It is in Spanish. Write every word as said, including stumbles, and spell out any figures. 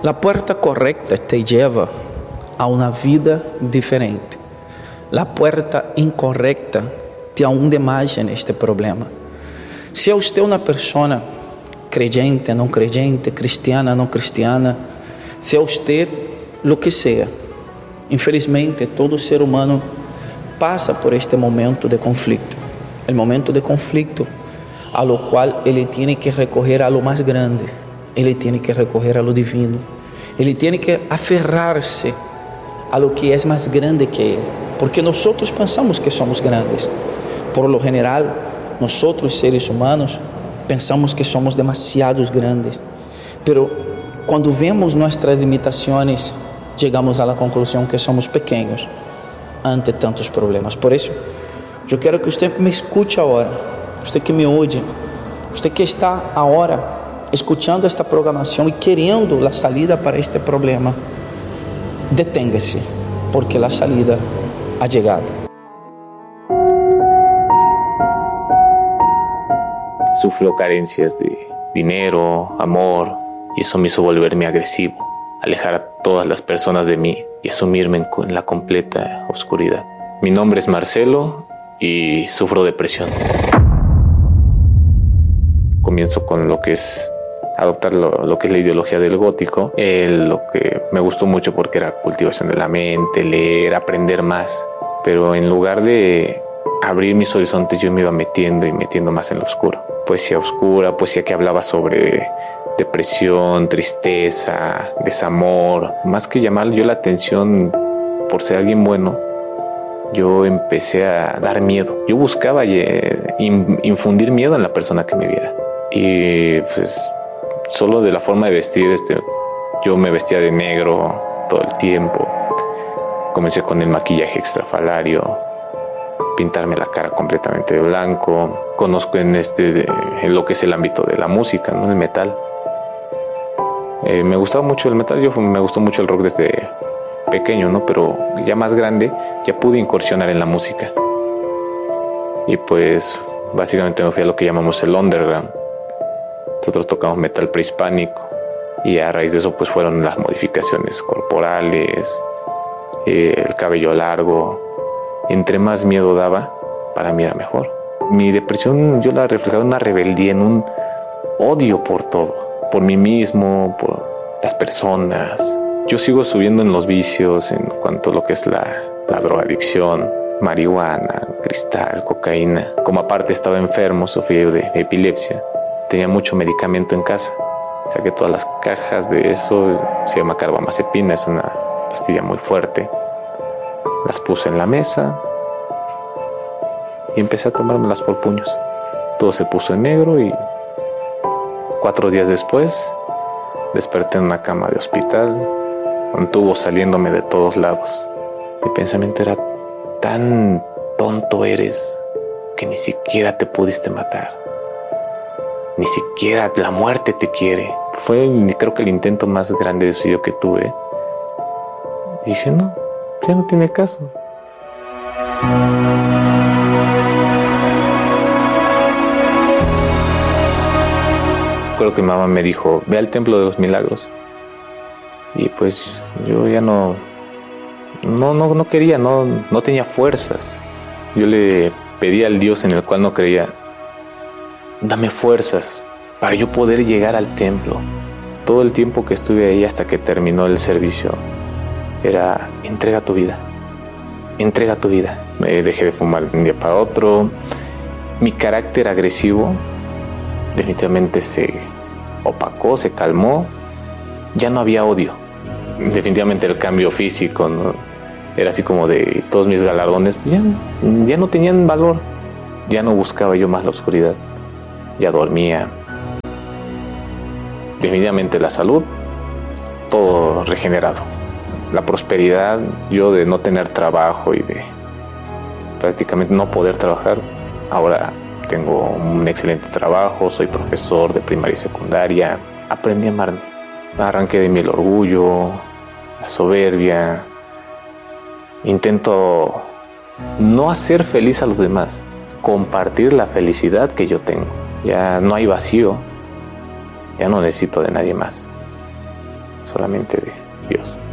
La puerta correcta te lleva a una vida diferente. La puerta incorrecta te hunde más en este problema. Sea usted una persona creyente, no creyente, cristiana, no cristiana, sea usted lo que sea, infelizmente todo ser humano pasa por este momento de conflicto. El momento de conflicto a lo cual él tiene que recoger a lo más grande, él tiene que recoger a lo divino, él tiene que aferrarse a lo que es más grande que él, porque nosotros pensamos que somos grandes. Por lo general, nosotros seres humanos pensamos que somos demasiados grandes, pero cuando vemos nuestras limitaciones, llegamos a la conclusión que somos pequeños ante tantos problemas. Por eso, yo quiero que usted me escuche ahora, usted que me oye, usted que está ahora escuchando esta programación y queriendo la salida para este problema, deténgase, porque la salida ha llegado. Sufro carencias de dinero, amor, y eso me hizo volverme agresivo, alejar a todas las personas de mí y asumirme en la completa oscuridad. Mi nombre es Marcelo y sufro depresión. Comienzo con lo que es adoptar lo, lo que es la ideología del gótico, eh, lo que me gustó mucho porque era cultivación de la mente, leer, aprender más, pero en lugar de abrir mis horizontes yo me iba metiendo y metiendo más en lo oscuro. Poesía oscura, poesía que hablaba sobre depresión, tristeza, desamor. Más que llamar yo la atención por ser alguien bueno, yo empecé a dar miedo. Yo buscaba eh, infundir miedo en la persona que me viera. Y pues solo de la forma de vestir, este, yo me vestía de negro todo el tiempo. Comencé con el maquillaje extrafalario, pintarme la cara completamente de blanco. Conozco en este en lo que es el ámbito de la música, ¿no? El metal. Eh, me gustaba mucho el metal, yo me gustó mucho el rock desde pequeño, ¿no? Pero ya más grande ya pude incursionar en la música. Y pues básicamente me fui a lo que llamamos el underground. Nosotros tocamos metal prehispánico y a raíz de eso pues fueron las modificaciones corporales, eh, el cabello largo. Entre más miedo daba, para mí era mejor. Mi depresión yo la reflejaba en una rebeldía, en un odio por todo, por mí mismo, por las personas. Yo sigo subiendo en los vicios en cuanto a lo que es la, la drogadicción, marihuana, cristal, cocaína. Como aparte estaba enfermo, sufría de epilepsia, tenía mucho medicamento en casa. Saqué todas las cajas de eso, se llama carbamazepina, es una pastilla muy fuerte. Las puse en la mesa y empecé a tomármelas por puños. Todo se puso en negro y cuatro días después desperté en una cama de hospital con tubos saliéndome de todos lados. Mi pensamiento era: tan tonto eres que ni siquiera te pudiste matar. Ni siquiera la muerte te quiere. Fue, creo que el intento más grande de suicidio que tuve. Dije, no, ya no tiene caso. Recuerdo que mi mamá me dijo: ve al Templo de los Milagros. Y pues yo ya no no, no, no quería, no, no tenía fuerzas. Yo le pedí al Dios en el cual no creía: dame fuerzas para yo poder llegar al templo. Todo el tiempo que estuve ahí hasta que terminó el servicio era: entrega tu vida, entrega tu vida. Me dejé de fumar de un día para otro. Mi carácter agresivo definitivamente se opacó, se calmó. Ya no había odio. Definitivamente el cambio físico, ¿no? Era así como de todos mis galardones ya, ya no tenían valor. Ya no buscaba yo más la oscuridad. Ya dormía. Definitivamente la salud, todo regenerado. La prosperidad, yo de no tener trabajo y de prácticamente no poder trabajar, ahora tengo un excelente trabajo, soy profesor de primaria y secundaria. Aprendí a amarme. Arranqué de mí el orgullo, la soberbia. Intento no hacer feliz a los demás, compartir la felicidad que yo tengo. Ya no hay vacío, ya no necesito de nadie más. solamente de Dios.